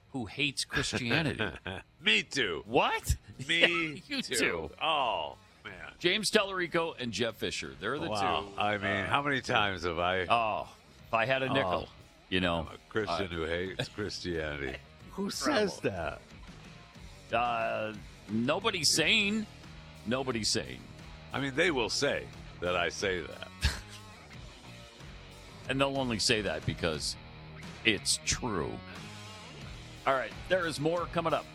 who hates Christianity. Me too. What? Me You too. too. Oh, man. James Tellerico and Jeff Fisher. They're the Wow. two. I mean, how many times have I... If I had a nickel, I'm a Christian who hates Christianity. Who says that? Nobody's sane. Nobody's sane. I mean, they will say that I say that. And they'll only say that because it's true. All right, there is more coming up.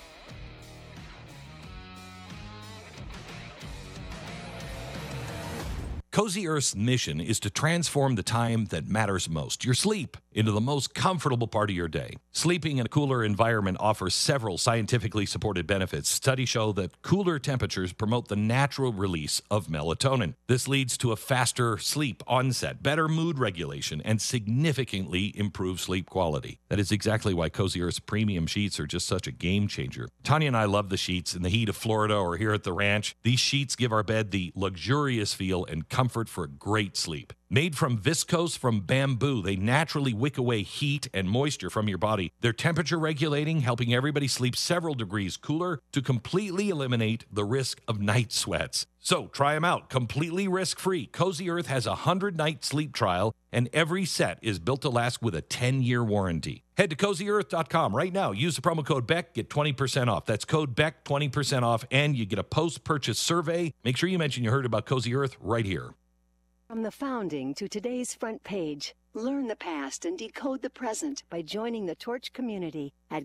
Cozy Earth's mission is to transform the time that matters most, your sleep, into the most comfortable part of your day. Sleeping in a cooler environment offers several scientifically supported benefits. Studies show that cooler temperatures promote the natural release of melatonin. This leads to a faster sleep onset, better mood regulation, and significantly improved sleep quality. That is exactly why Cozy Earth's premium sheets are just such a game changer. Tanya and I love the sheets in the heat of Florida or here at the ranch. These sheets give our bed the luxurious feel and comfort for a great sleep. Made from viscose from bamboo, they naturally wick away heat and moisture from your body. They're temperature regulating, helping everybody sleep several degrees cooler to completely eliminate the risk of night sweats. So try them out, completely risk-free. Cozy Earth has a 100-night sleep trial, and every set is built to last with a 10-year warranty. Head to CozyEarth.com right now. Use the promo code BECK, get 20% off. That's code BECK, 20% off, and you get a post-purchase survey. Make sure you mention you heard about Cozy Earth right here. From the founding to today's front page, learn the past and decode the present by joining the Torch community at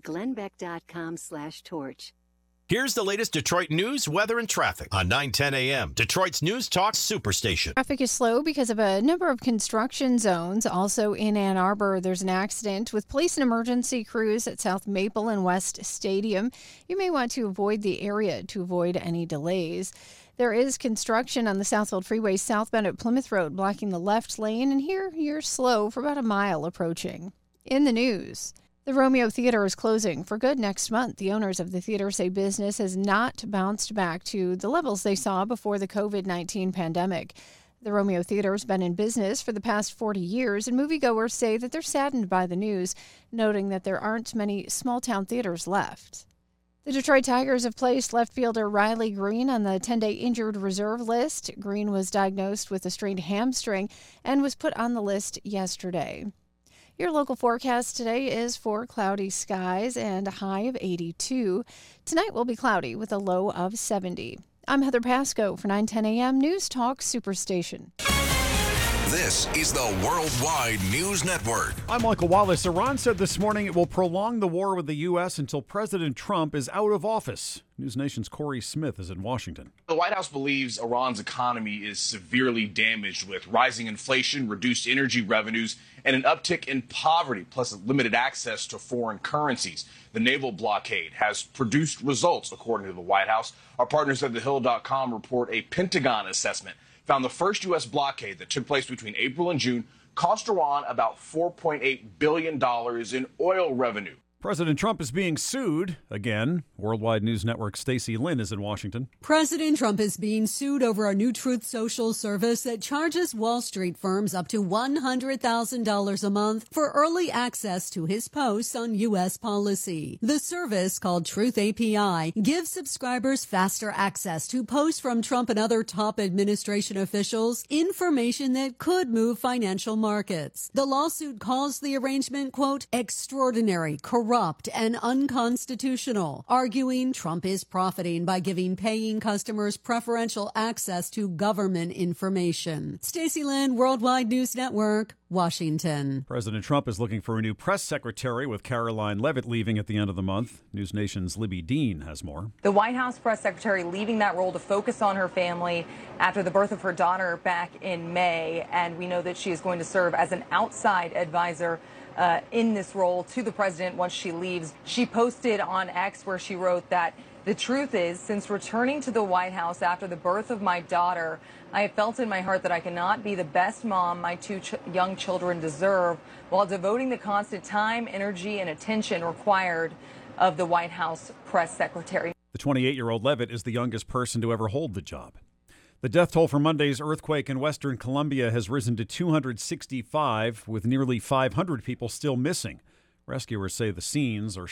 glennbeck.com/torch. Here's the latest Detroit news, weather, and traffic on 9:10 a.m. Detroit's News Talk Superstation. Traffic is slow because of a number of construction zones. Also in Ann Arbor, there's an accident with police and emergency crews at South Maple and West Stadium. You may want to avoid the area to avoid any delays. There is construction on the Southfield Freeway southbound at Plymouth Road, blocking the left lane, and here you're slow for about a mile approaching. In the news, the Romeo Theater is closing for good next month. The owners of the theater say business has not bounced back to the levels they saw before the COVID-19 pandemic. The Romeo Theater has been in business for the past 40 years, and moviegoers say that they're saddened by the news, noting that there aren't many small-town theaters left. The Detroit Tigers have placed left fielder Riley Green on the 10-day injured reserve list. Green was diagnosed with a strained hamstring and was put on the list yesterday. Your local forecast today is for cloudy skies and a high of 82. Tonight will be cloudy with a low of 70. I'm Heather Pasco for 9:10 a.m. News Talk Superstation. This is the Worldwide News Network. I'm Michael Wallace. Iran said this morning it will prolong the war with the U.S. until President Trump is out of office. News Nation's Corey Smith is in Washington. The White House believes Iran's economy is severely damaged with rising inflation, reduced energy revenues, and an uptick in poverty, plus limited access to foreign currencies. The naval blockade has produced results, according to the White House. Our partners at TheHill.com report a Pentagon assessment found the first U.S. blockade that took place between April and June cost Iran about $4.8 billion in oil revenue. President Trump is being sued again. Worldwide News Network Stacey Lynn is in Washington. President Trump is being sued over a new Truth Social service that charges Wall Street firms up to $100,000 a month for early access to his posts on U.S. policy. The service, called Truth API, gives subscribers faster access to posts from Trump and other top administration officials, information that could move financial markets. The lawsuit calls the arrangement, quote, extraordinary, corrupt, and unconstitutional, arguing Trump is profiting by giving paying customers preferential access to government information. Stacey Lynn, Worldwide News Network, Washington. President Trump is looking for a new press secretary with Caroline Leavitt leaving at the end of the month. News Nation's Libby Dean has more. The White House press secretary leaving that role to focus on her family after the birth of her daughter back in May. And we know that she is going to serve as an outside advisor in this role to the president once she leaves. She posted on X where she wrote that the truth is, since returning to the White House after the birth of my daughter, I have felt in my heart that I cannot be the best mom my two young children deserve while devoting the constant time, energy, and attention required of the White House press secretary. The 28-year-old Leavitt is the youngest person to ever hold the job. The death toll from Monday's earthquake in western Colombia has risen to 265, with nearly 500 people still missing. Rescuers say the scenes are